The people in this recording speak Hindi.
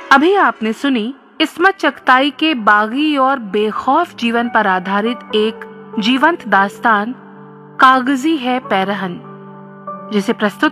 अभी आपने सुनी इस्मत चगताई के बागी और बेखौफ जीवन पर आधारित एक जीवंत दास्तान कागजी है पैरहन, जिसे प्रस्तुत